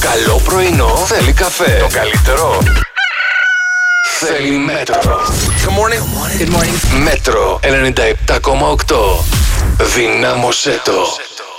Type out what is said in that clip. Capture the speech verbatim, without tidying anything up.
καλό πρωινό θέλει καφέ. Το καλύτερο θέλει Μέτρο. Good morning. Good morning. Μέτρο ενενήντα επτά κόμμα οκτώ. Δυνάμωσέ το.